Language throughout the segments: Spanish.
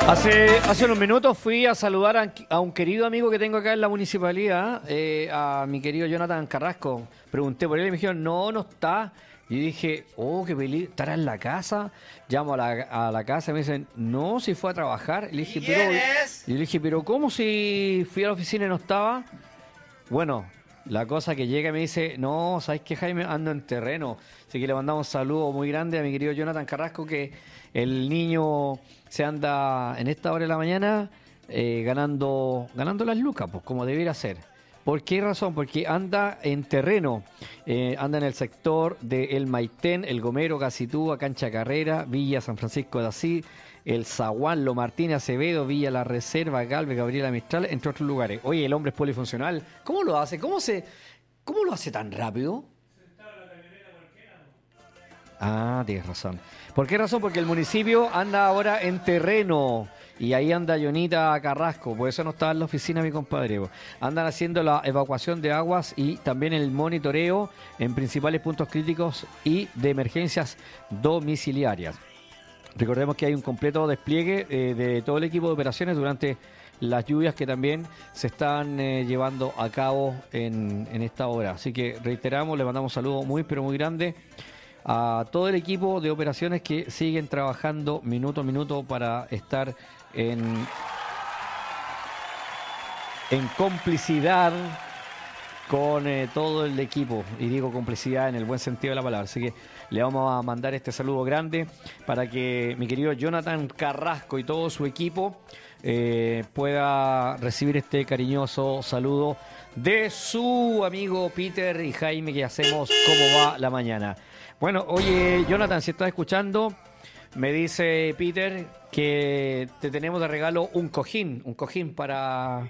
Hace unos minutos fui a saludar a un querido amigo que tengo acá en la municipalidad, a mi querido Jonathan Carrasco. Pregunté por él y me dijeron, no está. Y dije, oh, qué peligro, ¿estará en la casa? Llamo a la casa y me dicen, no, si fue a trabajar. Y le dije, pero ¿cómo si fui a la oficina y no estaba? Bueno, la cosa que llega y me dice, no, ¿sabes qué, Jaime? Ando en terreno. Así que le mandamos un saludo muy grande a mi querido Jonathan Carrasco, que el niño se anda en esta hora de la mañana ganando las lucas, pues como debiera ser. ¿Por qué razón? Porque anda en terreno, anda en el sector de El Maitén, El Gomero, Gacitúa, Cancha Carrera, Villa San Francisco de Asís, El Zaguán, Lo Martín, Acevedo, Villa La Reserva, Galvez, Gabriela Mistral, entre otros lugares. Oye, el hombre es polifuncional. ¿Cómo lo hace? ¿Cómo lo hace tan rápido? Ah, tienes razón. ¿Por qué razón? Porque el municipio anda ahora en terreno y ahí anda Jonita Carrasco, por eso no estaba en la oficina mi compadre. Andan haciendo la evacuación de aguas y también el monitoreo en principales puntos críticos y de emergencias domiciliarias. Recordemos que hay un completo despliegue de todo el equipo de operaciones durante las lluvias que también se están llevando a cabo en esta hora. Así que reiteramos, le mandamos un saludo muy pero muy grande a todo el equipo de operaciones que siguen trabajando minuto a minuto para estar en complicidad con todo el equipo, y digo complicidad en el buen sentido de la palabra. Así que le vamos a mandar este saludo grande para que mi querido Jonathan Carrasco y todo su equipo pueda recibir este cariñoso saludo de su amigo Peter y Jaime, que hacemos cómo va la mañana. Bueno, oye, Jonathan, si estás escuchando, me dice Peter que te tenemos de regalo un cojín para...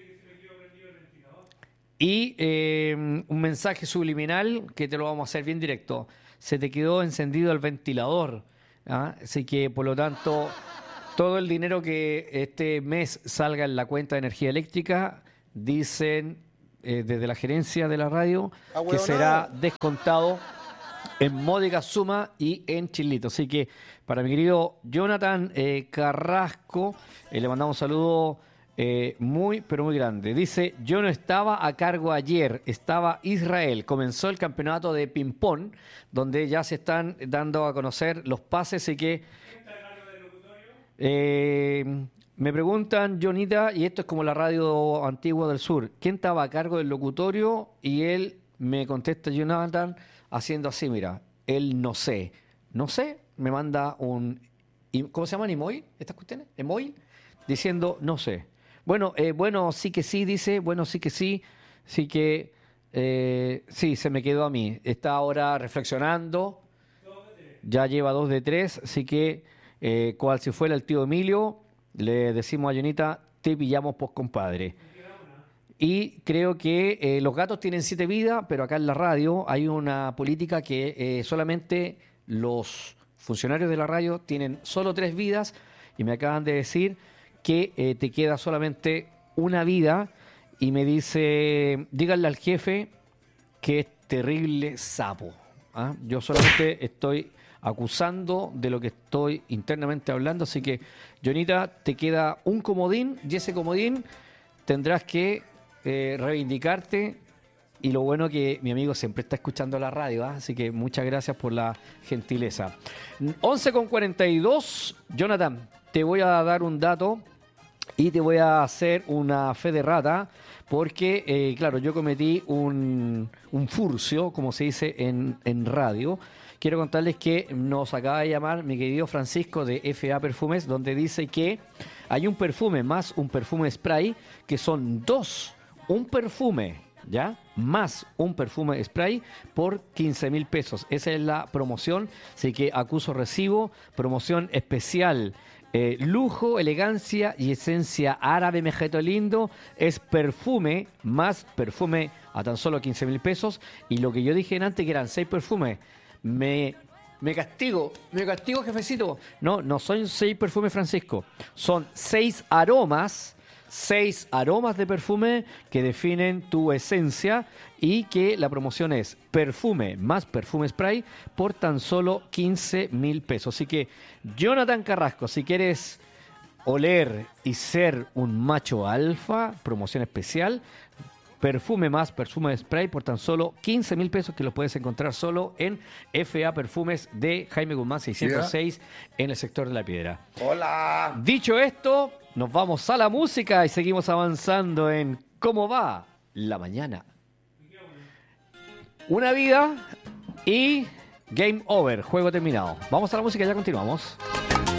Y un mensaje subliminal que te lo vamos a hacer bien directo. Se te quedó encendido el ventilador, ¿ah? Así que, por lo tanto, todo el dinero que este mes salga en la cuenta de energía eléctrica, dicen desde la gerencia de la radio, que será descontado en módica suma y en chilito. Así que para mi querido Jonathan Carrasco, le mandamos un saludo muy, pero muy grande. Dice, yo no estaba a cargo ayer, estaba Israel. Comenzó el campeonato de ping-pong, donde ya se están dando a conocer los pases y que... me preguntan, Jonita, y esto es como la radio antigua del sur, ¿quién estaba a cargo del locutorio? Y él me contesta, Jonathan, haciendo así, mira, él no sé, me manda un, ¿cómo se llaman? ¿Emoji? ¿Estas cuestiones? ¿Emoji? Diciendo, no sé. Bueno, sí que sí, dice, bueno, sí que sí, sí, se me quedó a mí. Está ahora reflexionando, ya lleva 2 de 3, así que, cual si fuera el tío Emilio, le decimos a Jonita, te pillamos, pues, compadre. Y creo que los gatos tienen 7 vidas, pero acá en la radio hay una política que solamente los funcionarios de la radio tienen solo 3 vidas, y me acaban de decir que te queda solamente una vida, y me dice, díganle al jefe que es terrible sapo. ¿Ah? Yo solamente estoy acusando de lo que estoy internamente hablando, así que, Jonita, te queda un comodín, y ese comodín tendrás que reivindicarte, y lo bueno que mi amigo siempre está escuchando la radio, ¿eh? Así que muchas gracias por la gentileza. 11:42, Jonathan, te voy a dar un dato y te voy a hacer una fe de rata, porque, claro, yo cometí un furcio, como se dice en radio. Quiero contarles que nos acaba de llamar mi querido Francisco de FA Perfumes, donde dice que hay un perfume más un perfume spray, que son 2, un perfume, ¿ya? Más un perfume spray por 15.000 pesos. Esa es la promoción, así que acuso recibo, promoción especial. Lujo, elegancia y esencia árabe, mejeto lindo, es perfume más perfume a tan solo 15.000 pesos. Y lo que yo dije antes, que eran 6 perfumes, me castigo, jefecito. No son 6 perfumes, Francisco, son 6 aromas. 6 aromas de perfume que definen tu esencia, y que la promoción es perfume más perfume spray por tan solo 15.000 pesos. Así que, Jonathan Carrasco, si quieres oler y ser un macho alfa, promoción especial. Perfume más, perfume spray por tan solo 15.000 pesos, que lo puedes encontrar solo en FA Perfumes de Jaime Guzmán 606 en el sector de La Piedra. Hola. Dicho esto, nos vamos a la música y seguimos avanzando en cómo va la mañana. Una vida y game over, juego terminado. Vamos a la música y ya continuamos.